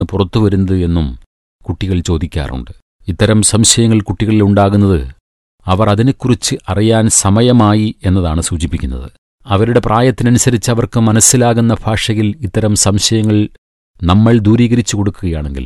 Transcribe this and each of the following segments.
പുറത്തു വരുന്നത് എന്നും കുട്ടികൾ ചോദിക്കാറുണ്ട്. ഇത്തരം സംശയങ്ങൾ കുട്ടികളിൽ ഉണ്ടാകുന്നത് അവർ അതിനെക്കുറിച്ച് അറിയാൻ സമയമായി എന്നതാണ് സൂചിപ്പിക്കുന്നത്. അവരുടെ പ്രായത്തിനനുസരിച്ച് അവർക്ക് മനസ്സിലാകുന്ന ഭാഷയിൽ ഇത്തരം സംശയങ്ങൾ നമ്മൾ ദൂരീകരിച്ചു കൊടുക്കുകയാണെങ്കിൽ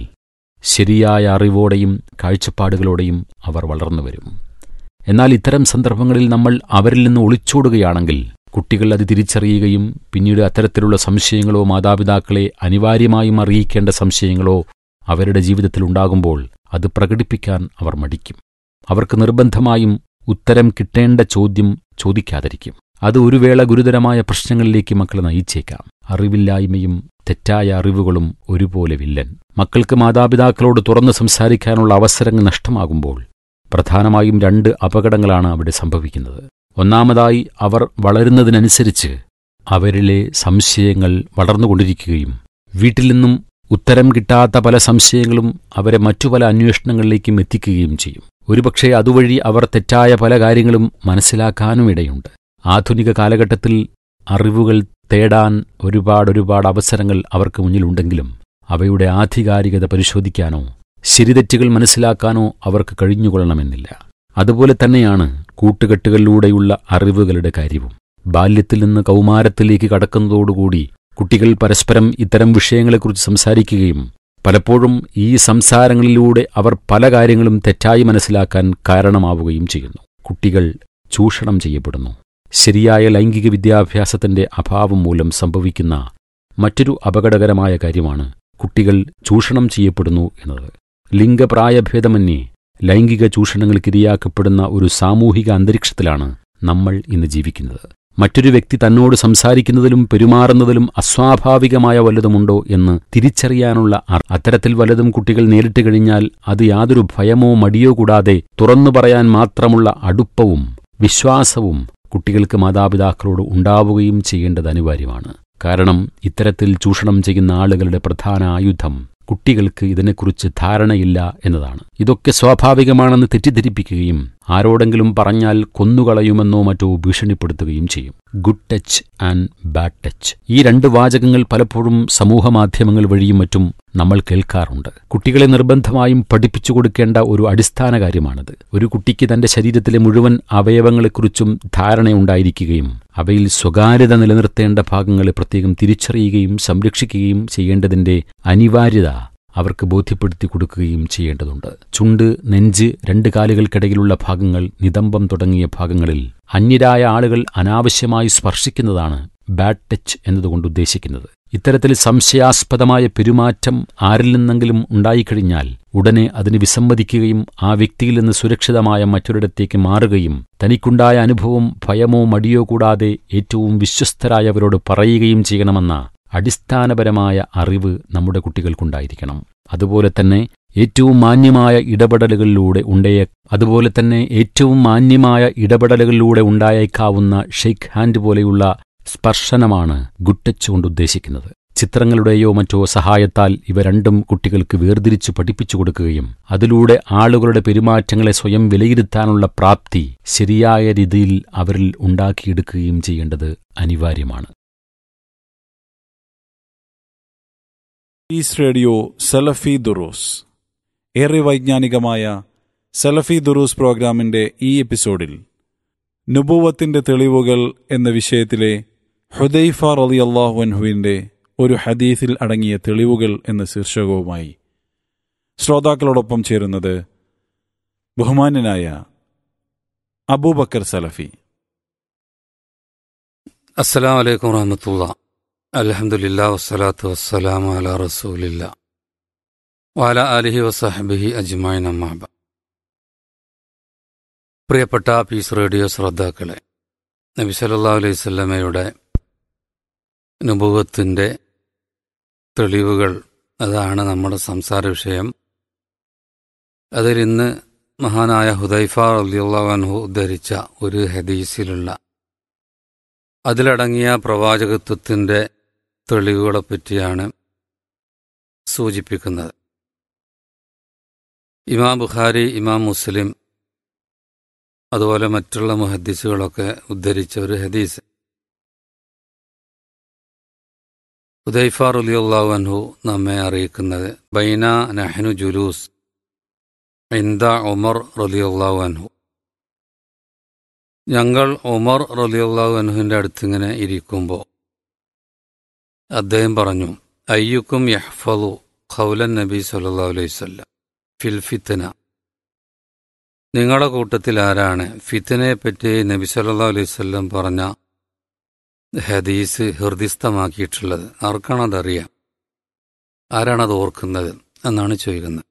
ശരിയായ അറിവോടെയും കാഴ്ചപ്പാടുകളോടെയും അവർ വളർന്നു വരും. എന്നാൽ ഇത്തരം സന്ദർഭങ്ങളിൽ നമ്മൾ അവരിൽ നിന്ന് ഒളിച്ചോടുകയാണെങ്കിൽ കുട്ടികൾ അത് തിരിച്ചറിയുകയും പിന്നീട് അത്തരത്തിലുള്ള സംശയങ്ങളോ മാതാപിതാക്കളെ അനിവാര്യമായും അറിയിക്കേണ്ട സംശയങ്ങളോ അവരുടെ ജീവിതത്തിൽ ഉണ്ടാകുമ്പോൾ അത് പ്രകടിപ്പിക്കാൻ അവർ മടിക്കും. അവർക്ക് നിർബന്ധമായും ഉത്തരം കിട്ടേണ്ട ചോദ്യം ചോദിക്കാതിരിക്കും. അത് ഒരു വേള ഗുരുതരമായ പ്രശ്നങ്ങളിലേക്ക് മക്കളെ നയിച്ചേക്കാം. അറിവില്ലായ്മയും തെറ്റായ അറിവുകളും ഒരുപോലെ വില്ലൻ. മക്കൾക്ക് മാതാപിതാക്കളോട് തുറന്ന് സംസാരിക്കാനുള്ള അവസരങ്ങൾ നഷ്ടമാകുമ്പോൾ പ്രധാനമായും 2 അപകടങ്ങളാണ് അവിടെ സംഭവിക്കുന്നത്. ഒന്നാമതായി, അവർ വളരുന്നതിനനുസരിച്ച് അവരിലെ സംശയങ്ങൾ വളർന്നുകൊണ്ടിരിക്കുകയും വീട്ടിൽ നിന്നും ഉത്തരം കിട്ടാത്ത പല സംശയങ്ങളും അവരെ മറ്റു പല അന്വേഷണങ്ങളിലേക്കും എത്തിക്കുകയും ചെയ്യും. ഒരുപക്ഷെ അതുവഴി അവർ തെറ്റായ പല കാര്യങ്ങളും മനസ്സിലാക്കാനും ഇടയുണ്ട്. ആധുനിക കാലഘട്ടത്തിൽ അറിവുകൾ തേടാൻ ഒരുപാട് അവസരങ്ങൾ അവർക്ക് മുന്നിലുണ്ടെങ്കിലും അവയുടെ ആധികാരികത പരിശോധിക്കാനോ ശരിതെറ്റുകൾ മനസ്സിലാക്കാനോ അവർക്ക് കഴിഞ്ഞുകൊള്ളണമെന്നില്ല. അതുപോലെ തന്നെയാണ് കൂട്ടുകെട്ടുകളിലൂടെയുള്ള അറിവുകളുടെ കാര്യവും. ബാല്യത്തിൽ നിന്ന് കൗമാരത്തിലേക്ക് കടക്കുന്നതോടുകൂടി കുട്ടികൾ പരസ്പരം ഇത്തരം വിഷയങ്ങളെക്കുറിച്ച് സംസാരിക്കുകയും പലപ്പോഴും ഈ സംസാരങ്ങളിലൂടെ അവർ പല കാര്യങ്ങളും തെറ്റായി മനസ്സിലാക്കാൻ കാരണമാവുകയും ചെയ്യുന്നു. കുട്ടികൾ ചൂഷണം ചെയ്യപ്പെടുന്നു. ശരിയായ ലൈംഗിക വിദ്യാഭ്യാസത്തിന്റെ അഭാവം മൂലം സംഭവിക്കുന്ന മറ്റൊരു അപകടകരമായ കാര്യമാണ് കുട്ടികൾ ചൂഷണം ചെയ്യപ്പെടുന്നു എന്നത്. ലിംഗപ്രായഭേദമന്യേ ലൈംഗിക ചൂഷണങ്ങൾക്കിരയാക്കപ്പെടുന്ന ഒരു സാമൂഹിക അന്തരീക്ഷത്തിലാണ് നമ്മൾ ഇന്ന് ജീവിക്കുന്നത്. മറ്റൊരു വ്യക്തി തന്നോട് സംസാരിക്കുന്നതിലും പെരുമാറുന്നതിലും അസ്വാഭാവികമായ വല്ലതുമുണ്ടോ എന്ന് തിരിച്ചറിയാനുള്ള അത്തരത്തിൽ വല്ലതും കുട്ടികൾ നേരിട്ട് കഴിഞ്ഞാൽ അത് യാതൊരു ഭയമോ മടിയോ കൂടാതെ തുറന്നു പറയാൻ മാത്രമുള്ള അടുപ്പവും വിശ്വാസവും കുട്ടികൾക്ക് മാതാപിതാക്കളോട് ഉണ്ടാവുകയും ചെയ്യേണ്ടത് അനിവാര്യമാണ്. കാരണം ഇത്തരത്തിൽ ചൂഷണം ചെയ്യുന്ന ആളുകളുടെ പ്രധാന ആയുധം കുട്ടികൾക്ക് ഇതിനെക്കുറിച്ച് ധാരണയില്ല എന്നതാണ്. ഇതൊക്കെ സ്വാഭാവികമാണെന്ന് തെറ്റിദ്ധരിപ്പിക്കുകയും ആരോടെങ്കിലും പറഞ്ഞാൽ കൊന്നുകളയുമെന്നോ മറ്റോ ഭീഷണിപ്പെടുത്തുകയും ചെയ്യും. Good touch and bad touch, ഈ 2 വാചകങ്ങൾ പലപ്പോഴും സമൂഹമാധ്യമങ്ങൾ വഴിയും മറ്റും നമ്മൾ കേൾക്കാറുണ്ട്. കുട്ടികളെ നിർബന്ധമായും പഠിപ്പിച്ചു കൊടുക്കേണ്ട ഒരു അടിസ്ഥാന കാര്യമാണിത്. ഒരു കുട്ടിക്ക് തന്റെ ശരീരത്തിലെ മുഴുവൻ അവയവങ്ങളെക്കുറിച്ചും ധാരണയുണ്ടായിരിക്കുകയും അവയിൽ സ്വകാര്യത നിലനിർത്തേണ്ട ഭാഗങ്ങളെ പ്രത്യേകം തിരിച്ചറിയുകയും സംരക്ഷിക്കുകയും ചെയ്യേണ്ടതിന്റെ അനിവാര്യത അവർക്ക് ബോധ്യപ്പെടുത്തി കൊടുക്കുകയും ചെയ്യേണ്ടതുണ്ട്. ചുണ്ട്, നെഞ്ച്, 2 കാലുകൾക്കിടയിലുള്ള ഭാഗങ്ങൾ, നിതംബം തുടങ്ങിയ ഭാഗങ്ങളിൽ അന്യരായ ആളുകൾ അനാവശ്യമായി സ്പർശിക്കുന്നതാണ് ബാഡ് ടച്ച് എന്നതുകൊണ്ട് ഉദ്ദേശിക്കുന്നത്. ഇത്തരത്തിൽ സംശയാസ്പദമായ പെരുമാറ്റം ആരിൽ നിന്നെങ്കിലും ഉണ്ടായിക്കഴിഞ്ഞാൽ ഉടനെ അതിന് വിസമ്മതിക്കുകയും ആ വ്യക്തിയിൽ നിന്ന് സുരക്ഷിതമായ മറ്റൊരിടത്തേക്ക് മാറുകയും തനിക്കുണ്ടായ അനുഭവം ഭയമോ മടിയോ കൂടാതെ ഏറ്റവും വിശ്വസ്തരായവരോട് പറയുകയും ചെയ്യണമെന്ന അടിസ്ഥാനപരമായ അറിവ് നമ്മുടെ കുട്ടികൾക്കുണ്ടായിരിക്കണം. അതുപോലെ തന്നെ ഏറ്റവും മാന്യമായ ഇടപെടലുകളിലൂടെ ഉണ്ടായേക്കാവുന്ന ഷെയ്ക്ക് ഹാൻഡ് പോലെയുള്ള സ്പർശനമാണ് ഗുഡ് ടച്ച് കൊണ്ട് ഉദ്ദേശിക്കുന്നത്. ചിത്രങ്ങളുടെയോ മറ്റോ സഹായത്താൽ ഇവ 2ഉം കുട്ടികൾക്ക് വേർതിരിച്ചു പഠിപ്പിച്ചു കൊടുക്കുകയും അതിലൂടെ ആളുകളുടെ പെരുമാറ്റങ്ങളെ സ്വയം വിലയിരുത്താനുള്ള പ്രാപ്തി ശരിയായ രീതിയിൽ അവരിൽ ഉണ്ടാക്കിയെടുക്കുകയും ചെയ്യേണ്ടത് അനിവാര്യമാണ്. പീസ് റേഡിയോ സലഫി ദുറൂസ്, ഏറെ വൈജ്ഞാനികമായ സലഫി ദുറൂസ് പ്രോഗ്രാമിന്റെ ഈ എപ്പിസോഡിൽ നുബുവത്തിന്റെ തെളിവുകൾ എന്ന വിഷയത്തിലെ ഹുദൈഫ റളിയല്ലാഹു അൻഹുവിന്റെ ഒരു ഹദീസിൽ അടങ്ങിയ തെളിവുകൾ എന്ന ശീർഷകവുമായി ശ്രോതാക്കളോടൊപ്പം ചേരുന്നത് ബഹുമാന്യനായ അബൂബക്കർ സലഫി. അസ്സലാമു അലൈക്കും വറഹ്മത്തുള്ളാഹി. അൽഹംദുലില്ലാഹി വസ്സലാത്തു വസ്സലാമു അലാ റസൂലില്ലാഹി വഅലാ ആലിഹി വസഹ്ബിഹി അജ്മഈൻ, അമ്മാ ബഅദ്. പ്രിയപ്പെട്ട പീസ് റേഡിയോ ശ്രോതാക്കളെ, നബി സല്ലല്ലാഹു അലൈഹി വസല്ലമയുടെ നുബുവത്തിന്റെ തെളിവുകൾ, അതാണ് നമ്മുടെ സംസാര വിഷയം. അതിൽ ഇന്ന് മഹാനായ ഹുദൈഫ റളിയല്ലാഹു അൻഹു ഉദ്ധരിച്ച ഒരു ഹദീസിലുള്ള അതിലടങ്ങിയ പ്രവാചകത്വത്തിന്റെ തെളിവുകളെപ്പറ്റിയാണ് സൂചിപ്പിക്കുന്നത്. ഇമാം ബുഖാരി, ഇമാം മുസ്ലിം, അതുപോലെ മറ്റുള്ള മുഹദ്ദിസുകളൊക്കെ ഉദ്ധരിച്ച ഒരു ഹദീസ്. ഹുദൈഫ റളിയല്ലാഹു അൻഹു നമ്മെ അറിയിക്കുന്നത് ബൈന നഹ്നു ജുലൂസ് ഇന്ദ ഉമർ റളിയല്ലാഹു അൻഹു, ഞങ്ങൾ ഉമർ റളിയല്ലാഹു അൻഹുവിൻ്റെ അടുത്തിങ്ങനെ ഇരിക്കുമ്പോൾ അദ്ദേഹം പറഞ്ഞു, അയ്യുക്കും യഹ്ഫളു ഖൗലൻ നബി സല്ലല്ലാഹു അലൈഹി വസല്ലം ഫിൽ ഫിത്ന, നിങ്ങളുടെ കൂട്ടത്തിൽ ആരാണ് ഫിത്നയെപ്പറ്റി നബി സല്ലല്ലാഹു അലൈഹി വസല്ലം പറഞ്ഞ ഹദീസ് ഹൃദിസ്ഥമാക്കിയിട്ടുള്ളത്? ആർക്കാണതറിയാം? ആരാണത് ഓർക്കുന്നത് എന്നാണ് ചോദിക്കുന്നത്.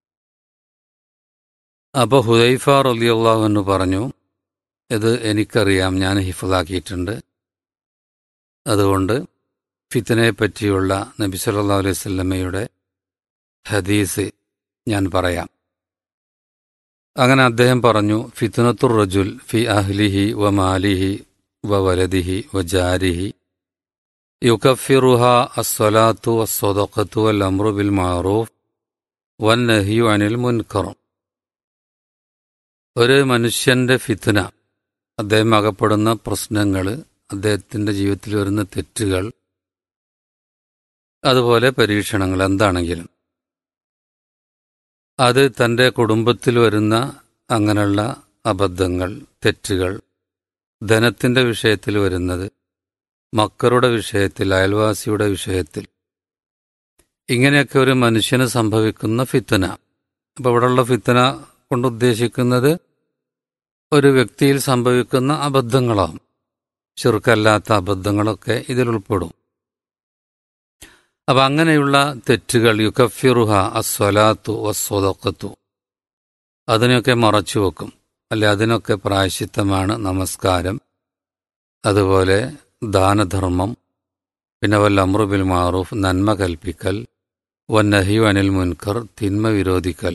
അപ്പോൾ ഹുദൈഫ റളിയല്ലാഹു അൻഹു പറഞ്ഞു, ഇത് എനിക്കറിയാം, ഞാൻ ഹിഫ്ളാക്കിയിട്ടുണ്ട്. അതുകൊണ്ട് ഫിത്നയെപ്പറ്റിയുള്ള നബി സല്ലല്ലാഹു അലൈഹി വസല്ലമയുടെ ഹദീസ് ഞാൻ പറയാം. അങ്ങനെ അദ്ദേഹം പറഞ്ഞു, ഫിത്നത്തുർ റജുൽ ഫി അഹ്ലിഹി വ മാലിഹി വ വലദിഹി വ ജാരിഹി യുകഫിറുഹ അസ്സലാത്തു വസ്സദഖത്തു വൽ അംറു ബിൽ മഅറൂഫ് വൻ നഹ്യു അനിൽ മുൻകർ. ഒരു മനുഷ്യന്റെ ഫിത്ന, അദ്ദേഹം അകപ്പെടുന്ന പ്രശ്നങ്ങൾ, അദ്ദേഹത്തിൻ്റെ ജീവിതത്തിൽ വരുന്ന തെറ്റുകൾ, അതുപോലെ പരീക്ഷണങ്ങൾ എന്താണെങ്കിലും അത് തൻ്റെ കുടുംബത്തിൽ വരുന്ന അങ്ങനെയുള്ള അബദ്ധങ്ങൾ, തെറ്റുകൾ, ധനത്തിൻ്റെ വിഷയത്തിൽ വരുന്നത്, മക്കളുടെ വിഷയത്തിൽ, അയൽവാസിയുടെ വിഷയത്തിൽ, ഇങ്ങനെയൊക്കെ ഒരു മനുഷ്യന് സംഭവിക്കുന്ന ഫിത്ന. അപ്പോൾ ഇവിടെയുള്ള ഫിത്ന കൊണ്ട് ഉദ്ദേശിക്കുന്നത് ഒരു വ്യക്തിയിൽ സംഭവിക്കുന്ന അബദ്ധങ്ങളാവും. ശിർക്കല്ലാത്ത അബദ്ധങ്ങളൊക്കെ ഇതിൽ ഉൾപ്പെടും. അപ്പം അങ്ങനെയുള്ള തെറ്റുകൾ യുകഫിറുഹ അസ്വലാത്തു വസ്സദഖത്തു, അതിനൊക്കെ മറച്ചു വെക്കും. അല്ലെ, അതിനൊക്കെ പ്രായശ്ചിത്തമാണ് നമസ്കാരം, അതുപോലെ ദാനധർമ്മം, പിന്നെ വൽ അംറു ബിൽ മഅറൂഫ്, നന്മ കൽപ്പിക്കൽ, വന്നഹ്യു അനിൽ മുൻകർ, തിന്മ വിരോധിക്കൽ.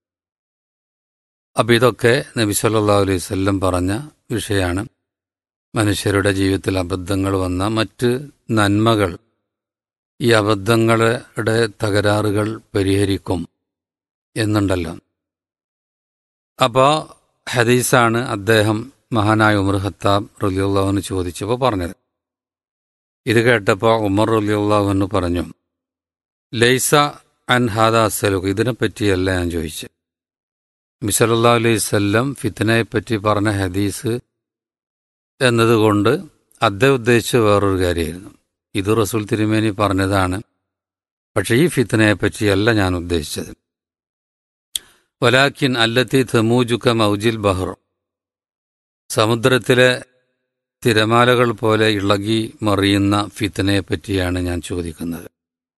അപ്പം ഇതൊക്കെ നബി സല്ലല്ലാഹു അലൈഹി വസല്ലം പറഞ്ഞ വിഷയമാണ്. മനുഷ്യരുടെ ജീവിതത്തിൽ അബദ്ധങ്ങൾ വന്ന മറ്റ് നന്മകൾ ഈ അബദ്ധങ്ങളുടെ തകരാറുകൾ പരിഹരിക്കും എന്നുണ്ടല്ലോ. അപ്പോൾ ഹദീസാണ് അദ്ദേഹം മഹാനായ ഉമർ ഖത്താബ് റളിയല്ലാഹു അൻഹു ചോദിച്ചപ്പോൾ പറഞ്ഞത്. ഇത് കേട്ടപ്പോൾ ഉമർ റളിയല്ലാഹു അൻഹു പറഞ്ഞു, ലൈസ അൻ ഹാദാ അസ്അലുക, ഇതിനെപ്പറ്റിയല്ല ഞാൻ ചോദിച്ചു. നബി സല്ലല്ലാഹു അലൈഹി വസല്ലം ഫിത്നയെപ്പറ്റി പറഞ്ഞ ഹദീസ് എന്നതുകൊണ്ട് അദ്ദേഹം ഉദ്ദേശിച്ച വേറൊരു കാര്യമായിരുന്നു. ഇത് റസൂൽ തിരുമേനി പറഞ്ഞതാണ്, പക്ഷേ ഈ ഫിത്നയെപ്പറ്റിയല്ല ഞാൻ ഉദ്ദേശിച്ചത്. വലാക്കിൻ അല്ലത്തി തമൂജുക മൗജിൽ ബഹർ, സമുദ്രത്തിലെ തിരമാലകൾ പോലെ ഇളകി മറിയുന്ന ഫിത്നയെപ്പറ്റിയാണ് ഞാൻ ചോദിക്കുന്നത്.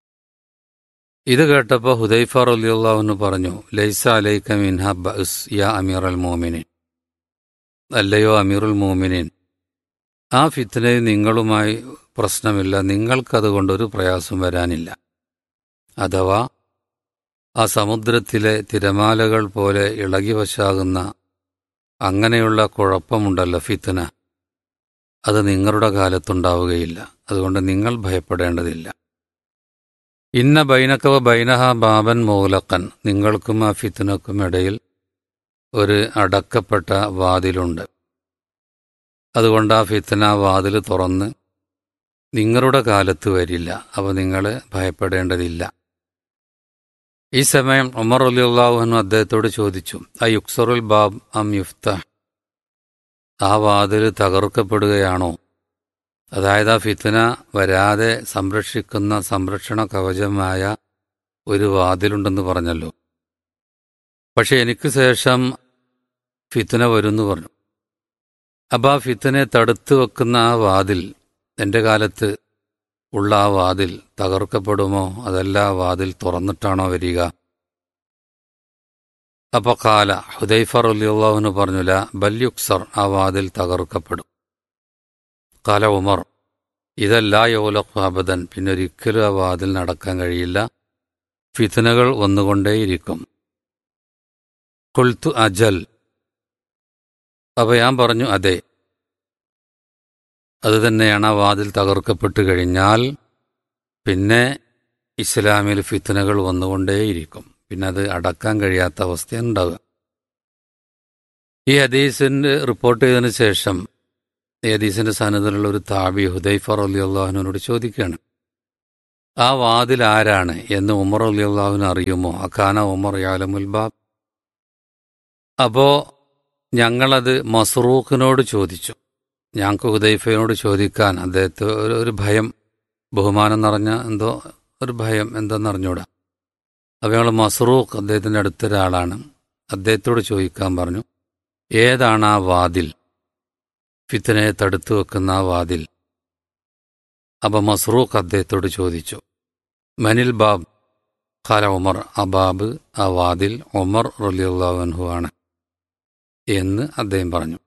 ഇത് കേട്ടപ്പോൾ ഹുദൈഫ റളിയല്ലാഹു അൻഹു പറഞ്ഞു, ലൈസ അലൈക മിൻഹ ബഅസ് യാ അമീറുൽ മുഅ്മിനീൻ, അല്ലയോ അമീറുൽ മുഅ്മിനീൻ, ആ ഫിത്നയിൽ നിങ്ങളുമായി പ്രശ്നമില്ല, നിങ്ങൾക്കതുകൊണ്ടൊരു പ്രയാസം വരാനില്ല. അഥവാ ആ സമുദ്രത്തിലെ തിരമാലകൾ പോലെ ഇളകി വശാകുന്ന അങ്ങനെയുള്ള കുഴപ്പമുണ്ടല്ലോ ഫിത്ന, അത് നിങ്ങളുടെ കാലത്തുണ്ടാവുകയില്ല. അതുകൊണ്ട് നിങ്ങൾ ഭയപ്പെടേണ്ടതില്ല. ഇന്ന ബൈനക വ ബൈനഹ ബാബൻ മുഗ്ലഖൻ, നിങ്ങൾക്കും ആ ഫിത്നക്കും ഇടയിൽ ഒരു അടക്കപ്പെട്ട വാതിലുണ്ട്. അതുകൊണ്ട് ആ ഫിത്ന വാതിൽ തുറന്ന് നിങ്ങളുടെ കാലത്ത് വരില്ല. അപ്പോൾ നിങ്ങൾ ഭയപ്പെടേണ്ടതില്ല. ഈ സമയം ഉമർ റളിയല്ലാഹു അൻഹു അദ്ദേഹത്തോട് ചോദിച്ചു, അയുക്സറുൽ ബാബ് അം യുഫ്തഹ്, ആ വാതിൽ തകർക്കപ്പെടുകയാണോ? അതായത് ആ ഫിത്ന വരാതെ സംരക്ഷിക്കുന്ന സംരക്ഷണ കവചമായ ഒരു വാതിലുണ്ടെന്ന് പറഞ്ഞല്ലോ. പക്ഷെ എനിക്ക് ശേഷം ഫിത്ന വരുമെന്ന് പറഞ്ഞു. അപ്പം ആ ഫിത്നയെ തടുത്തു വെക്കുന്ന ആ വാതിൽ, എൻ്റെ കാലത്ത് ഉള്ള ആ വാതിൽ തകർക്കപ്പെടുമോ, അതല്ല ആ വാതിൽ തുറന്നിട്ടാണോ വരിക? അപ്പോൾ ഖാല, ഹുദൈഫ റളിയല്ലാഹു അൻഹു പറഞ്ഞു, ലാ ബൽ യുക്സർ, ആ വാതിൽ തകർക്കപ്പെടും. ഖാല ഉമർ, ഇതല്ലാ യൗലഖു അബദൻ, പിന്നെ ഒരിക്കലും ആ വാതിൽ നടക്കാൻ കഴിയില്ല, ഫിത്നകൾ വന്നുകൊണ്ടേയിരിക്കും. ഖുൽതു അജൽ, അപ്പോൾ ഞാൻ പറഞ്ഞു, അതെ, അതുതന്നെയാണ്. ആ വാതിൽ തകർക്കപ്പെട്ടു കഴിഞ്ഞാൽ പിന്നെ ഇസ്ലാമിൽ ഫിത്നകൾ വന്നുകൊണ്ടേയിരിക്കും, പിന്നെ അത് അടക്കാൻ കഴിയാത്ത അവസ്ഥയുണ്ടാവുക. ഈ ഹദീസിൻ്റെ റിപ്പോർട്ട് ചെയ്തതിന് ശേഷം ഈ ഹദീസിൻ്റെ സനദിലുള്ള ഒരു താബി ഹുദൈഫ റളിയല്ലാഹു അൻഹുവിനോട് ചോദിക്കുകയാണ്, ആ വാതിൽ ആരാണ് എന്ന് ഉമർ റളിയല്ലാഹുവിന് അറിയുമോ? അക്കാന ഉമർ യഅലമുൽ ബാബ്. അപ്പോൾ ഞങ്ങളത് മസ്റൂഖിനോട് ചോദിച്ചു. ഞങ്ങൾക്ക് ഹുദൈഫയോട് ചോദിക്കാൻ അദ്ദേഹത്തെ ഒരു ഭയം, ബഹുമാനം നിറഞ്ഞ എന്തോ ഒരു ഭയം എന്തെന്നറിഞ്ഞൂടാ. അപ്പോൾ ഞങ്ങൾ മസ്റൂഖ് അദ്ദേഹത്തിൻ്റെ അടുത്തൊരാളാണ്, അദ്ദേഹത്തോട് ചോദിക്കാൻ പറഞ്ഞു. ഏതാണ് ആ വാതിൽ, ഫിത്നയെ തടുത്തു വെക്കുന്ന ആ വാതിൽ? അപ്പോൾ മസ്റൂഖ് അദ്ദേഹത്തോട് ചോദിച്ചു, മനിൽ ബാബ്? ഖാല ഉമർ. ആ ബാബ്, ആ വാതിൽ ഉമർ റളിയല്ലാഹു അൻഹു ആണ് എന്ന് അദ്ദേഹം പറഞ്ഞു.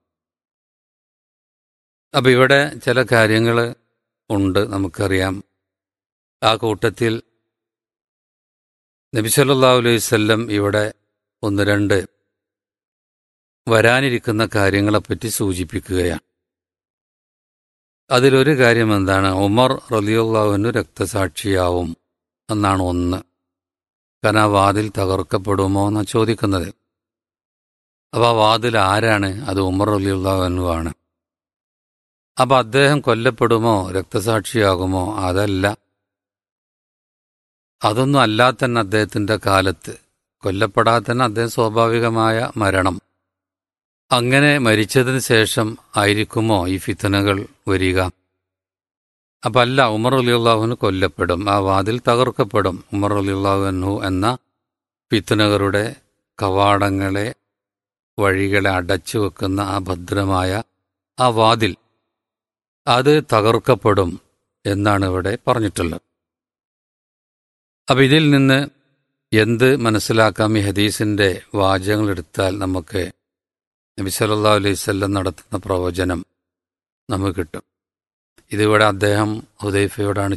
അപ്പം ഇവിടെ ചില കാര്യങ്ങൾ ഉണ്ട്, നമുക്കറിയാം. ആ കൂട്ടത്തിൽ നബി സല്ലല്ലാഹു അലൈഹി വസല്ലം ഇവിടെ ഒന്ന് രണ്ട് വരാനിരിക്കുന്ന കാര്യങ്ങളെപ്പറ്റി സൂചിപ്പിക്കുകയാണ്. അതിലൊരു കാര്യം എന്താണ്? ഉമർ റളിയല്ലാഹു അൻഹു രക്തസാക്ഷിയാവും എന്നാണ് ഒന്ന്. കാരണം ആ വാതിൽ തകർക്കപ്പെടുമോ എന്നാണ് ചോദിക്കുന്നത്. അപ്പോൾ ആ വാതിൽ ആരാണ്? അത് ഉമർ റളിയല്ലാഹു അൻഹു ആണ്. അപ്പം അദ്ദേഹം കൊല്ലപ്പെടുമോ, രക്തസാക്ഷിയാകുമോ? അതല്ല, അതൊന്നും അല്ലാതെ തന്നെ അദ്ദേഹത്തിൻ്റെ കാലത്ത് കൊല്ലപ്പെടാതെ തന്നെ അദ്ദേഹം സ്വാഭാവികമായ മരണം, അങ്ങനെ മരിച്ചതിന് ശേഷം ആയിരിക്കുമോ ഈ ഫിത്നകൾ വരിക? അപ്പം അല്ല, ഉമർ റളിയല്ലാഹു അൻഹു കൊല്ലപ്പെടും, ആ വാതിൽ തകർക്കപ്പെടും. ഉമർ റളിയല്ലാഹു അൻഹു എന്ന ഫിത്നകളുടെ കവാടങ്ങളെ, വഴികളെ അടച്ചു വെക്കുന്ന ആ ഭദ്രമായ ആ വാതിൽ, അത് തകർക്കപ്പെടും എന്നാണ് ഇവിടെ പറഞ്ഞിട്ടുള്ളത്. അപ്പം ഇതിൽ നിന്ന് എന്ത് മനസ്സിലാക്കാം? ഈ ഹദീസിൻ്റെ വാചകങ്ങളെടുത്താൽ നമുക്ക് നബി സല്ലല്ലാഹു അലൈഹി വസല്ലം നടത്തുന്ന പ്രവചനം നമുക്ക് കിട്ടും. ഇതിവിടെ അദ്ദേഹം ഹുദൈഫയോടാണ്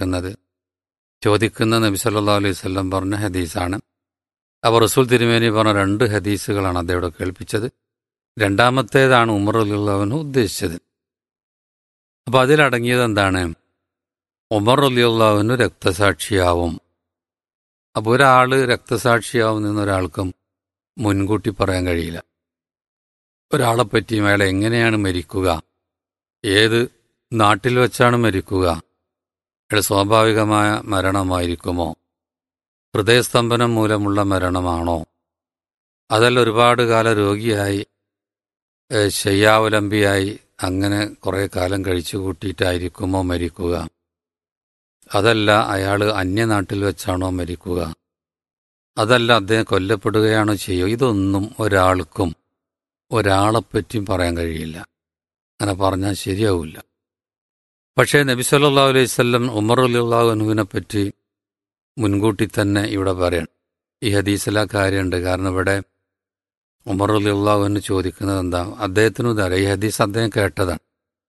ചോദിക്കുന്ന നബി സല്ലല്ലാഹു അലൈഹി വസല്ലം പറഞ്ഞ ഹദീസാണ്. അപ്പോൾ റസൂൽ തിരുമേനി പറഞ്ഞ രണ്ട് ഹദീസുകളാണ് അദ്ദേഹം കേൾപ്പിച്ചത്. രണ്ടാമത്തേതാണ് ഉമർ റളിയല്ലാഹു അൻഹു ഉദ്ദേശിച്ചത്. അപ്പോൾ അതിലടങ്ങിയത് എന്താണ്? ഉമർ റളിയല്ലാഹു അൻഹു രക്തസാക്ഷിയാവും. അപ്പോൾ ഒരാൾ രക്തസാക്ഷിയാവും എന്നൊരാൾക്കും മുൻകൂട്ടി പറയാൻ കഴിയില്ല. ഒരാളെപ്പറ്റിയും അയാൾ എങ്ങനെയാണ് മരിക്കുക, ഏത് നാട്ടിൽ വെച്ചാണ് മരിക്കുക, അയാൾ സ്വാഭാവികമായ മരണമായിരിക്കുമോ, ഹൃദയസ്തംഭനം മൂലമുള്ള മരണമാണോ, അതല്ല ഒരുപാട് കാലം രോഗിയായി ശയ്യാവലംബിയായി അങ്ങനെ കുറേ കാലം കഴിച്ചു കൂട്ടിയിട്ടായിരിക്കുമോ മരിക്കുക, അതല്ല അയാൾ അന്യനാട്ടിൽ വെച്ചാണോ മരിക്കുക, അതല്ല അദ്ദേഹം കൊല്ലപ്പെടുകയാണോ ചെയ്യുക, ഇതൊന്നും ഒരാൾക്കും ഒരാളെപ്പറ്റിയും പറയാൻ കഴിയില്ല. അങ്ങനെ പറഞ്ഞാൽ ശരിയാവില്ല. പക്ഷേ നബി സല്ലല്ലാഹു അലൈഹി വസല്ലം ഉമർ റളിയല്ലാഹു അൻഹുവിനെ പറ്റി മുൻകൂട്ടി തന്നെ ഇവിടെ പറയണം. ഈ ഹദീസിലെ കാര്യമുണ്ട്. കാരണം ഇവിടെ ഉമർ റളിയല്ലാഹു അൻഹു ചോദിക്കുന്നത് എന്താ? അദ്ദേഹത്തിനും ഇതറിയാം, ഈ ഹദീസ് അദ്ദേഹം കേട്ടതാണ്.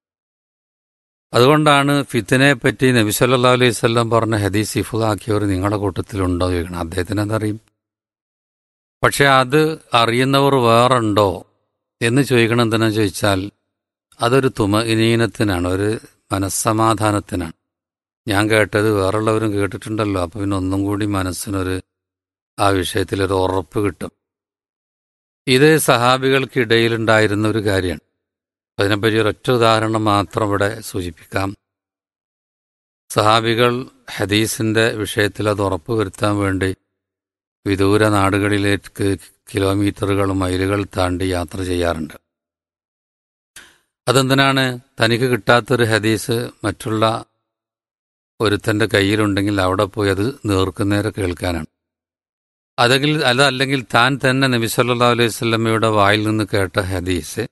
അതുകൊണ്ടാണ് ഫിത്നയെ പറ്റി നബി സല്ലല്ലാഹു അലൈഹി വസല്ലം പറഞ്ഞ ഹദീസ് ഹിഫ്ളാക്കിയവർ നിങ്ങളുടെ കൂട്ടത്തിലുണ്ടോ ചോദിക്കണം. അദ്ദേഹത്തിന് അതറിയും. പക്ഷെ അത് അറിയുന്നവർ വേറുണ്ടോ എന്ന് ചോദിക്കണം. എന്തിനാന്ന് ചോദിച്ചാൽ അതൊരു തുമഇനീനത്തിനാണ്, ഒരു മനസ്സമാധാനത്തിനാണ്. ഞാൻ കേട്ടത് വേറുള്ളവരും കേട്ടിട്ടുണ്ടല്ലോ, അപ്പോൾ പിന്നെ ഒന്നും കൂടി മനസ്സിനൊരു ആ വിഷയത്തിലൊരു ഉറപ്പ് കിട്ടും. ഇത് സഹാബികൾക്കിടയിലുണ്ടായിരുന്ന ഒരു കാര്യമാണ്. അതിനെപ്പറ്റി ഒരൊറ്റ ഉദാഹരണം മാത്രം ഇവിടെ സൂചിപ്പിക്കാം. സഹാബികൾ ഹദീസിൻ്റെ വിഷയത്തിൽ അത് ഉറപ്പുവരുത്താൻ വേണ്ടി വിദൂര നാടുകളിലേക്ക് കിലോമീറ്ററുകൾ, മൈലുകൾ താണ്ടി യാത്ര ചെയ്യാറുണ്ട്. അതെന്തിനാണ്? തനിക്ക് കിട്ടാത്തൊരു ഹദീസ് മറ്റുള്ള ഒരുത്തൻ്റെ കയ്യിലുണ്ടെങ്കിൽ അവിടെ പോയി അത് നേർക്കുനേരെ കേൾക്കാനാണ്. അതല്ലെങ്കിൽ താൻ തന്നെ നബി സല്ലല്ലാഹു അലൈഹി വസല്ലമയുടെ വായിൽ നിന്ന് കേട്ട ഹദീസ്,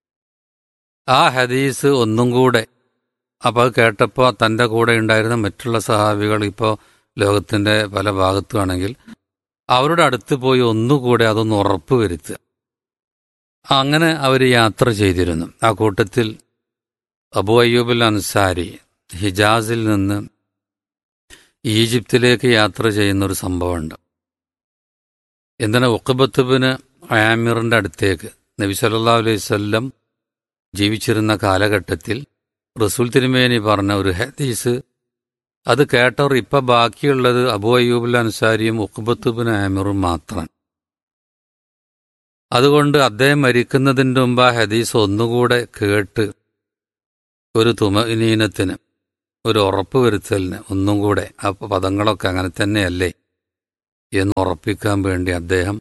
ആ ഹദീസ് ഒന്നും കൂടെ, അപ്പോൾ അത് കേട്ടപ്പോൾ തൻ്റെ കൂടെ ഉണ്ടായിരുന്ന മറ്റുള്ള സഹാബികൾ ഇപ്പോൾ ലോകത്തിൻ്റെ പല ഭാഗത്തുമാണെങ്കിൽ അവരുടെ അടുത്ത് പോയി ഒന്നുകൂടെ അതൊന്ന് ഉറപ്പ് വരുത്തുക. അങ്ങനെ അവർ യാത്ര ചെയ്തിരുന്നു. ആ കൂട്ടത്തിൽ അബൂ അയ്യൂബുൽ അൻസാരി ഹിജാസിൽ നിന്ന് ഈജിപ്തിലേക്ക് യാത്ര ചെയ്യുന്നൊരു സംഭവമുണ്ട്. എന്തിനാ? ഉഖബത്ത് ബിൻ ആമിറിൻ്റെ അടുത്തേക്ക് നബി സല്ലല്ലാഹു അലൈഹി വസല്ലം ജീവിച്ചിരുന്ന കാലഘട്ടത്തിൽ റസൂൽ തിരുമേനി പറഞ്ഞ ഒരു ഹദീസ്, അത് കേട്ടവർ ഇപ്പം ബാക്കിയുള്ളത് അബൂ അയ്യൂബുൽ അൻസാരിയും ഉഖബത്ത് ബിൻ ആമിറും മാത്രമാണ്. അതുകൊണ്ട് അദ്ദേഹം മരിക്കുന്നതിൻ്റെ മുമ്പ് ആ ഹദീസ് ഒന്നുകൂടെ കേട്ട് ഒരു തുമഇനീനത്തിന്, ഒരു ഉറപ്പ് വരുത്തലിന് ഒന്നും കൂടെ ആ പദങ്ങളൊക്കെ അങ്ങനെ തന്നെയല്ലേ എന്ന് ഉറപ്പിക്കാൻ വേണ്ടി അദ്ദേഹം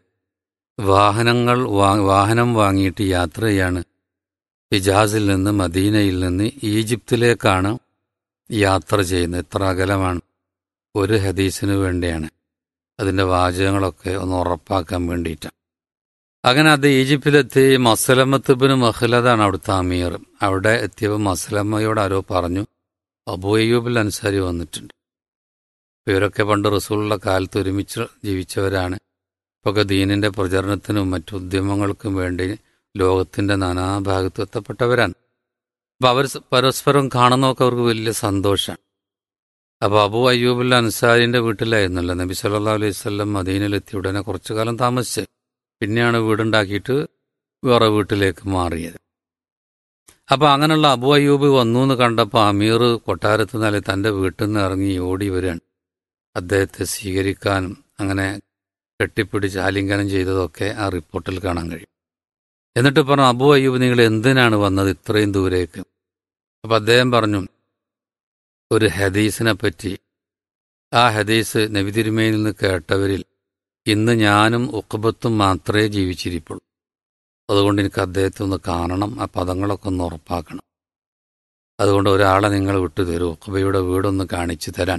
വാഹനം വാങ്ങിയിട്ട് യാത്ര ചെയ്യാണ്. ഹിജാസിൽ നിന്ന് മദീനയിൽ നിന്ന് ഈജിപ്തിലേക്കാണ് യാത്ര ചെയ്യുന്നത്. എത്ര അകലമാണ്! ഒരു ഹദീസിന് വേണ്ടിയാണ്. അതിൻ്റെ വാചകങ്ങളൊക്കെ ഒന്ന് ഉറപ്പാക്കാൻ വേണ്ടിയിട്ടാണ്. അങ്ങനെ അത് ഈജിപ്തിലെത്തി. മസ്ലമത്ത് ഇബ്നു മഖ്ലദാണ് അവിടുത്തെ അമീർ. അവിടെ എത്തിയപ്പോൾ മസ്ലമയോട് ആരോ പറഞ്ഞു, അബൂ അയ്യൂബ് അൻസാരി വന്നിട്ടുണ്ട്. ഇവരൊക്കെ പണ്ട് റസൂലുള്ള കാലത്ത് ഒരുമിച്ച് ജീവിച്ചവരാണ്. ഇപ്പൊക്കെ ദീനിൻ്റെ പ്രചരണത്തിനും മറ്റു ഉദ്യമങ്ങൾക്കും വേണ്ടി ലോകത്തിൻ്റെ നാനാഭാഗത്തും എത്തപ്പെട്ടവരാണ്. അപ്പോൾ അവർ പരസ്പരം കാണുന്നതൊക്കെ അവർക്ക് വലിയ സന്തോഷമാണ്. അപ്പോൾ അബൂ അയ്യൂബ് അൻസാരിൻ്റെ വീട്ടിലായിരുന്നല്ലോ നബി സല്ലല്ലാഹു അലൈഹി വസല്ലം മദീനയിലെത്തി ഉടനെ കുറച്ചു കാലം താമസിച്ച് പിന്നെയാണ് വീടുണ്ടാക്കിയിട്ട് വേറെ വീട്ടിലേക്ക് മാറിയത്. അപ്പോൾ അങ്ങനെയുള്ള അബൂ അയ്യൂബ് വന്നു എന്ന് കണ്ടപ്പോൾ അമീർ കൊട്ടാരത്ത് നില തൻ്റെ വീട്ടിൽ നിന്ന് ഇറങ്ങി ഓടി വരികയാണ്. അദ്ദേഹത്തെ സ്വീകരിക്കാനും അങ്ങനെ കെട്ടിപ്പിടിച്ച് ആലിംഗനം ചെയ്തതൊക്കെ ആ റിപ്പോർട്ടിൽ കാണാൻ കഴിയും. എന്നിട്ട് പറഞ്ഞു, അബൂ അയ്യൂബ് നിങ്ങൾ എന്തിനാണ് വന്നത് ഇത്രയും ദൂരേക്ക്? അപ്പം അദ്ദേഹം പറഞ്ഞു ഒരു ഹദീസിനെ പറ്റി. ആ ഹദീസ് നബി തിരുമേനിയിൽ നിന്ന് കേട്ടവരിൽ ഇന്ന് ഞാനും ഉഖബത്തും മാത്രമേ ജീവിച്ചിരിപ്പുള്ളൂ. അതുകൊണ്ട് എനിക്ക് അദ്ദേഹത്തെ ഒന്ന് കാണണം, ആ പദങ്ങളൊക്കെ ഒന്ന് ഉറപ്പാക്കണം. അതുകൊണ്ട് ഒരാളെ നിങ്ങൾ വിട്ടുതരൂ, ഉഖബയുടെ വീടൊന്ന് കാണിച്ചു തരാൻ.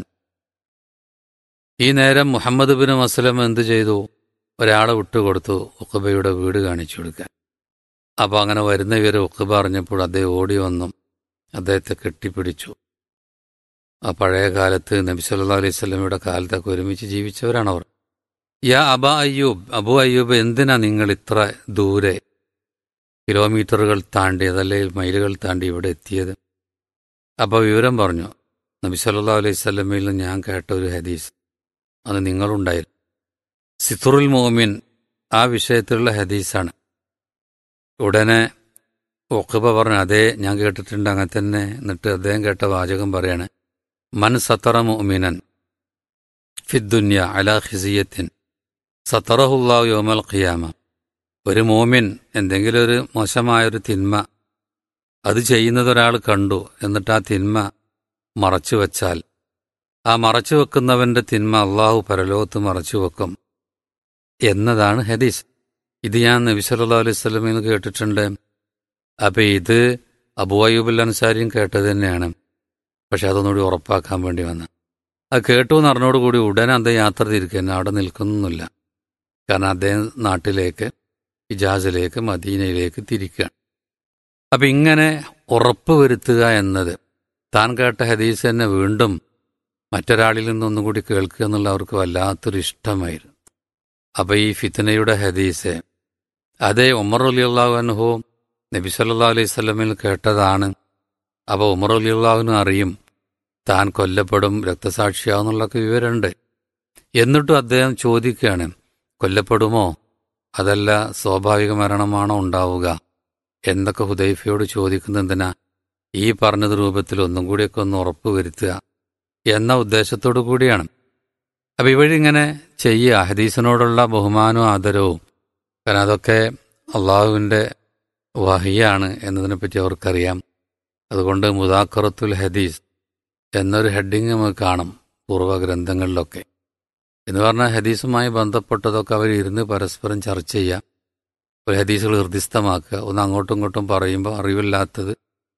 ഈ നേരം മുഹമ്മദ് ബിൻ മസ്ലം എന്ത് ചെയ്തു? ഒരാളെ വിട്ടുകൊടുത്തു ഉഖബയുടെ വീട് കാണിച്ചു കൊടുക്കാൻ. അപ്പോൾ അങ്ങനെ വരുന്ന ഇവരെ ഉഖബ അറിഞ്ഞപ്പോൾ അദ്ദേഹം ഓടി വന്നു അദ്ദേഹത്തെ കെട്ടിപ്പിടിച്ചു. ആ പഴയ കാലത്ത് നബി സല്ലല്ലാഹു അലൈഹി വസല്ലമയുടെ കാലത്തൊക്കെ ഒരുമിച്ച് ജീവിച്ചവരാണ് അവർ. യാ അബാ അയ്യൂബ്, അബൂ അയ്യൂബ് എന്തിനാ നിങ്ങൾ ഇത്ര ദൂരെ കിലോമീറ്ററുകൾ താണ്ടി അതല്ലെങ്കിൽ മൈലുകൾ താണ്ടി ഇവിടെ എത്തിയത്? അപ്പോൾ വിവരം പറഞ്ഞു, നബി സല്ലല്ലാഹു അലൈഹി വസല്ലമയിൽ നിന്ന് ഞാൻ കേട്ട ഒരു ഹദീസ്, അത് നിങ്ങളുണ്ടായിരുന്നു. സിത്തുറുൽ മുഅ്മിൻ ആ വിഷയത്തിലുള്ള ഹദീസാണ്. ഉടനെ ഉഖബ പറഞ്ഞു, അതേ ഞാൻ കേട്ടിട്ടുണ്ട്, അങ്ങനെ തന്നെ. എന്നിട്ട് അദ്ദേഹം കേട്ട വാചകം പറയാണ്, മൻ സത്തറ മുഅ്മിനൻ ഫിദ്ദുന്യ അലാ ഖിസിയത്തിൻ സത്തറഹുല്ലാഹു യൗമൽ ഖിയാമ. ഒരു മോമിൻ എന്തെങ്കിലും ഒരു മോശമായൊരു തിന്മ അത് ചെയ്യുന്നത് ഒരാൾ കണ്ടു, എന്നിട്ട് ആ തിന്മ മറച്ചു വച്ചാൽ ആ മറച്ചു വെക്കുന്നവൻ്റെ തിന്മ അള്ളാഹു പരലോകത്ത് മറച്ചു വെക്കും എന്നതാണ് ഹദീസ്. ഇത് ഞാൻ നബി സല്ലല്ലാഹു അലൈഹി വസല്ലമയിൽ നിന്ന് കേട്ടിട്ടുണ്ട്. അപ്പം ഇത് അബൂ അയ്യൂബ് അൻസാരിയും കേട്ടത് തന്നെയാണ്. പക്ഷെ അതൊന്നുകൂടി ഉറപ്പാക്കാൻ വേണ്ടി വന്ന അത് കേട്ടു എന്ന് അറിഞ്ഞോടുകൂടി ഉടനെ അദ്ദേഹം യാത്ര തിരിക്കുക, അവിടെ നിൽക്കുന്നൊന്നുമില്ല. കാരണം അദ്ദേഹം നാട്ടിലേക്ക് ഹിജാസിലേക്ക് മദീനയിലേക്ക് തിരിക്കുകയാണ്. അപ്പം ഇങ്ങനെ ഉറപ്പ് വരുത്തുക എന്നത് താൻ കേട്ട ഹദീസ് തന്നെ വീണ്ടും മറ്റൊരാളിൽ നിന്നൊന്നും കൂടി കേൾക്കുക എന്നുള്ള അവർക്ക് വല്ലാത്തൊരു ഇഷ്ടമായിരുന്നു. അപ്പം ഈ ഫിത്നയുടെ ഹദീസ് അതേ ഉമർ റളിയല്ലാഹു അൻഹു നബി സല്ലല്ലാഹു അലൈഹി വസല്ലമയിൽ കേട്ടതാണ്. അപ്പോൾ ഉമർ റളിയല്ലാഹുവിന് അറിയും താൻ കൊല്ലപ്പെടും, രക്തസാക്ഷിയാവുന്നുള്ളൊക്കെ വിവരമുണ്ട്. എന്നിട്ടും അദ്ദേഹം ചോദിക്കുകയാണ്, കൊല്ലപ്പെടുമോ അതല്ല സ്വാഭാവിക മരണമാണോ ഉണ്ടാവുക എന്നൊക്കെ ഹുദൈഫയോട് ചോദിക്കുന്നത് എന്തിനാ? ഈ പറഞ്ഞത് രൂപത്തിൽ ഒന്നും കൂടിയൊക്കെ ഒന്ന് ഉറപ്പ് വരുത്തുക എന്ന ഉദ്ദേശത്തോടു കൂടിയാണ്. അപ്പം ഇവഴിങ്ങനെ ചെയ്യുക, ഹദീസിനോടുള്ള ബഹുമാനവും ആദരവും. കാരണം അതൊക്കെ അള്ളാഹുവിൻ്റെ വഹിയാണ് എന്നതിനെപ്പറ്റി അവർക്കറിയാം. അതുകൊണ്ട് മുദാക്കറത്തുൽ ഹദീസ് എന്നൊരു ഹെഡിങ് നമുക്ക് കാണും പൂർവ്വഗ്രന്ഥങ്ങളിലൊക്കെ. എന്ന് പറഞ്ഞാൽ ഹദീസുമായി ബന്ധപ്പെട്ടതൊക്കെ അവർ ഇരുന്ന് പരസ്പരം ചർച്ച ചെയ്യുക, ഒരു ഹദീസുകൾ ഹൃദിസ്ഥമാക്കുക. ഒന്ന് അങ്ങോട്ടും ഇങ്ങോട്ടും പറയുമ്പോൾ അറിവില്ലാത്തത്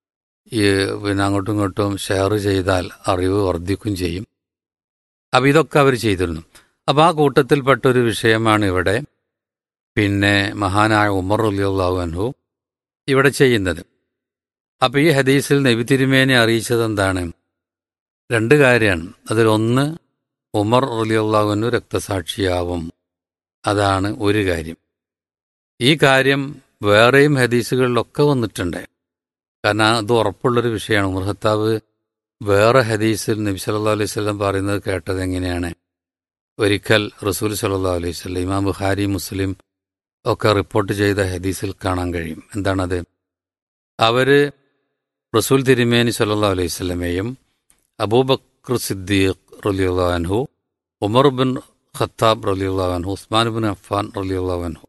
പിന്നെ അങ്ങോട്ടും ഇങ്ങോട്ടും ഷെയർ ചെയ്താൽ അറിവ് വർദ്ധിക്കും ചെയ്യും. അപ്പം ഇതൊക്കെ അവർ ചെയ്തിരുന്നു. അപ്പം ആ കൂട്ടത്തിൽപ്പെട്ടൊരു വിഷയമാണ് ഇവിടെ പിന്നെ മഹാനായ ഉമർ റളിയല്ലാഹു അൻഹു ഇവിടെ ചെയ്യുന്നത്. അപ്പം ഈ ഹദീസിൽ നബി തിരുമേനി അറിയിച്ചത് എന്താണ്? രണ്ട് കാര്യമാണ്. അതിലൊന്ന് ഉമർ റളിയല്ലാഹു അൻഹു രക്തസാക്ഷിയാവും, അതാണ് ഒരു കാര്യം. ഈ കാര്യം വേറെയും ഹദീസുകളിലൊക്കെ വന്നിട്ടുണ്ട്. കാരണം അത് ഉറപ്പുള്ളൊരു വിഷയമാണ്. ഉമർ ഖത്താബ് വേറെ ഹദീസിൽ നബി സല്ലല്ലാഹു അലൈഹി വസല്ലം പറയുന്നത് കേട്ടത് എങ്ങനെയാണ്? ഒരിക്കൽ റസൂൽ സല്ലല്ലാഹു അലൈഹി വസല്ലം, ഇമാം ബുഖാരി മുസ്ലിം ഒക്കെ റിപ്പോർട്ട് ചെയ്ത ഹദീസിൽ കാണാൻ കഴിയും. എന്താണത്? അവർ റസൂൽ തിരുമേനി സല്ലല്ലാഹു അലൈഹി വസല്ലമയും അബൂബക്കർ സിദ്ദീഖ് റളിയല്ലാഹു അൻഹു, ഉമർ ബിൻ ഖത്താബ് റളിയല്ലാഹു അൻഹു, ഉസ്മാൻ ബിൻ അഫ്ഫാൻ റളിയല്ലാഹു അൻഹു,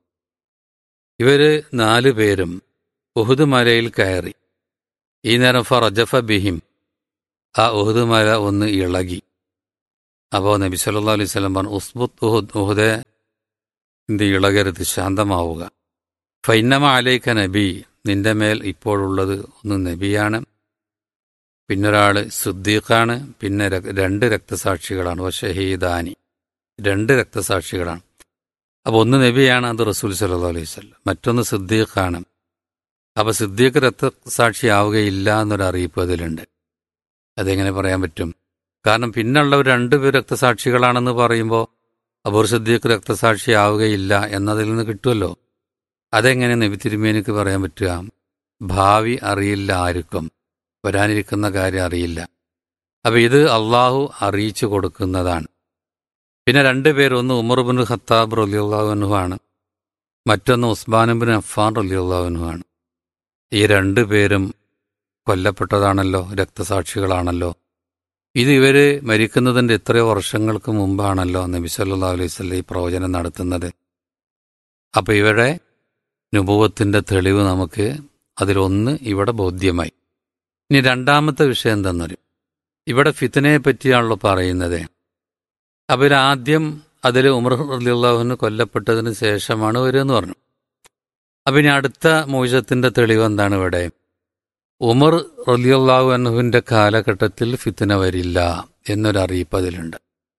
ഇവർ 4 പേരും ഉഹുദ് മലയിൽ കയറി. ഈ നേരം ഫറജഫ ബിഹിം, ആ ഉഹുദ് മല ഒന്ന് ഇളകി. അപ്പോൾ നബി സല്ലല്ലാഹു അലൈഹി വസല്ലം പറഞ്ഞു, ഉസ്ബുത്ത് ഉഹുദ്, ഉഹുദേ എന്ത് ഇളകരുത്, ശാന്തമാവുക. ഫൈന്നമ അലൈക നബി, നിന്റെ മേൽ ഇപ്പോഴുള്ളത് ഒന്ന് നബിയാണ്, പിന്നൊരാൾ സിദ്ദീഖാണ്, പിന്നെ 2 രക്തസാക്ഷികളാണ്. വശഹീദാനി, 2 രക്തസാക്ഷികളാണ്. അപ്പോൾ ഒന്ന് നബിയാണ്, അത് റസൂൽ സല്ലല്ലാഹു അലൈഹി വസല്ലം, മറ്റൊന്ന് സിദ്ദീഖാണ്. അപ്പോൾ സിദ്ദീഖ് രക്തസാക്ഷിയാവുകയില്ല എന്നൊരു അറിയിപ്പ് അതിലുണ്ട്. അതെങ്ങനെ പറയാൻ പറ്റും? കാരണം പിന്നുള്ളവർ 2 പേർ രക്തസാക്ഷികളാണെന്ന് പറയുമ്പോൾ അബൂർ സിദ്ദീഖ് രക്തസാക്ഷിയാവുകയില്ല എന്നതിൽ നിന്ന് കിട്ടുമല്ലോ. അതെങ്ങനെ നബി തിരുമേനിക്ക് പറയാൻ പറ്റുക? ഭാവി അറിയില്ല, ആർക്കും വരാനിരിക്കുന്ന കാര്യം അറിയില്ല. അപ്പം ഇത് അള്ളാഹു അറിയിച്ചു കൊടുക്കുന്നതാണ്. പിന്നെ 2 പേർ, ഒന്ന് ഉമർ ഇബ്നുൽ ഖത്താബ് റളിയല്ലാഹു അൻഹു ആണ്, മറ്റൊന്ന് ഉസ്മാൻ ഇബ്നു അഫ്ഫാൻ റളിയല്ലാഹു അൻഹു ആണ്. ഈ 2 പേരും കൊല്ലപ്പെട്ടതാണല്ലോ, രക്തസാക്ഷികളാണല്ലോ. ഇത് ഇവർ മരിക്കുന്നതിൻ്റെ എത്രയോ വർഷങ്ങൾക്ക് മുമ്പാണല്ലോ നബി സല്ലല്ലാഹു അലൈഹി വസല്ലം ഈ പ്രവചനം നടത്തുന്നത്. അപ്പം ഇവരുടെ നുബുവത്തിൻ്റെ തെളിവ് നമുക്ക് അതിലൊന്ന് ഇവിടെ ബോധ്യമായി. ഇനി രണ്ടാമത്തെ വിഷയം എന്താണെന്നറിയും, ഇവിടെ ഫിത്നയെ പറ്റിയാണല്ലോ പറയുന്നത്. അപ്പോൾ ആദ്യം അതിൽ ഉമർ റളിയല്ലാഹു അൻഹു കൊല്ലപ്പെട്ടതിന് ശേഷമാണ് വരുമെന്ന് പറഞ്ഞു. അപ്പം ഇനി അടുത്ത മോചത്തിൻ്റെ തെളിവ് എന്താണ്? ഇവിടെ ഉമർ റളിയല്ലാഹു അൻഹുവിൻ്റെ കാലഘട്ടത്തിൽ ഫിത്ന വരില്ല എന്നൊരറിയിപ്പ് അതിലുണ്ട്.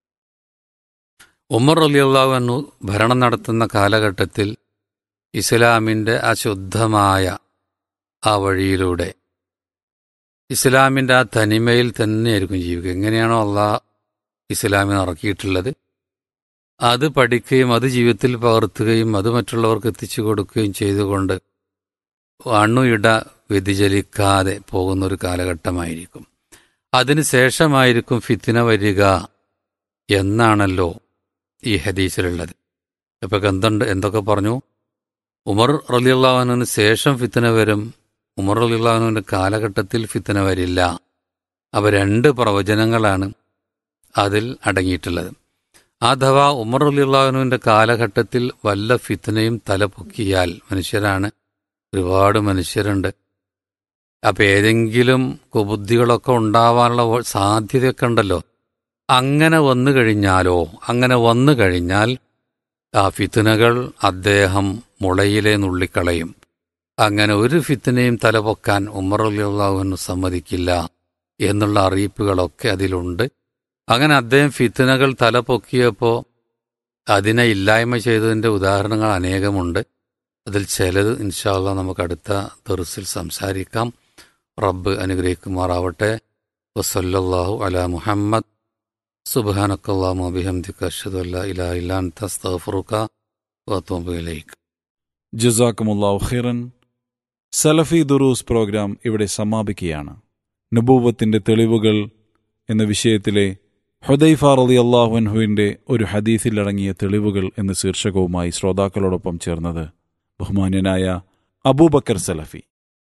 ഉമർ റളിയല്ലാഹു അൻഹു ഭരണം നടത്തുന്ന കാലഘട്ടത്തിൽ ഇസ്ലാമിൻ്റെ ആ ശുദ്ധമായ ആ വഴിയിലൂടെ ഇസ്ലാമിൻ്റെ ആ തനിമയിൽ തന്നെയായിരിക്കും ജീവിക്കുക. എങ്ങനെയാണോ അള്ളാഹ് ഇസ്ലാമിനെ ഇറക്കിയിട്ടുള്ളത് അത് പഠിക്കുകയും അത് ജീവിതത്തിൽ പകർത്തുകയും അത് മറ്റുള്ളവർക്ക് എത്തിച്ചു കൊടുക്കുകയും ചെയ്തുകൊണ്ട് അണുയിട വ്യതിചലിക്കാതെ പോകുന്നൊരു കാലഘട്ടമായിരിക്കും. അതിന് ശേഷമായിരിക്കും ഫിത്ന വരിക എന്നാണല്ലോ ഈ ഹദീസിലുള്ളത്. ഇപ്പം എന്തൊക്കെ പറഞ്ഞു? ഉമർ റളിയല്ലാഹു അൻഹുവിന് ശേഷം ഫിത്ന വരും, ഉമർ റളിയല്ലാഹു അൻഹുവിൻ്റെ കാലഘട്ടത്തിൽ ഫിത്ന വരില്ല. അവ 2 പ്രവചനങ്ങളാണ് അതിൽ അടങ്ങിയിട്ടുള്ളത്. അഥവാ ഉമർ റളിയല്ലാഹു അൻഹുവിൻ്റെ കാലഘട്ടത്തിൽ വല്ല ഫിത്നയും തലപൊക്കിയാൽ, മനുഷ്യരാണ്, ഒരുപാട് മനുഷ്യരുണ്ട്, അപ്പം ഏതെങ്കിലും കുബുദ്ധികളൊക്കെ ഉണ്ടാവാനുള്ള സാധ്യതയൊക്കെ ഉണ്ടല്ലോ. അങ്ങനെ വന്നു കഴിഞ്ഞാൽ ആ ഫിത്നകൾ അദ്ദേഹം മുളയിലെ നുള്ളിക്കളയും. അങ്ങനെ ഒരു ഫിത്നയും തലപൊക്കാൻ ഉമർ റളിയല്ലാഹു അൻഹു സമ്മതിക്കില്ല എന്നുള്ള അറിയിപ്പുകളൊക്കെ അതിലുണ്ട്. അങ്ങനെ അദ്ദേഹം ഫിത്നകൾ തലപൊക്കിയപ്പോൾ അതിനെ ഇല്ലായ്മ ചെയ്തതിൻ്റെ ഉദാഹരണങ്ങൾ അനേകമുണ്ട്. അതിൽ ചിലത് ഇൻഷാ അല്ലാഹ് നമുക്ക് അടുത്ത ദർസിൽ സംസാരിക്കാം. റബ്ബ് അനുഗ്രഹിക്കുമാറാവട്ടെ. വസല്ലല്ലാഹു അലാ മുഹമ്മദ്. സുബ്ഹാനക്കല്ലാഹുമ്മ വബിഹംദിക അശ്ഹദു അല്ലാ ഇലാഹ ഇല്ലാ അൻത അസ്തഗ്ഫിറുക വഅതൂബു ഇലൈക്. ജസാക്കുമുല്ലാഹു ഖൈറൻ. സലഫി ദുറൂസ് പ്രോഗ്രാം ഇവിടെ സമാപിക്കുകയാണ്. നുബുവത്തിന്റെ തെളിവുകൾ എന്ന വിഷയത്തിലെ ഹുദൈഫ റളിയല്ലാഹു അൻഹുവിന്റെ ഒരു ഹദീസിൽ അടങ്ങിയ തെളിവുകൾ എന്ന ശീർഷകവുമായി ശ്രോതാക്കളോടൊപ്പം ചേർന്നത് ബഹുമാന്യനായ അബൂബക്കർ സലഫി.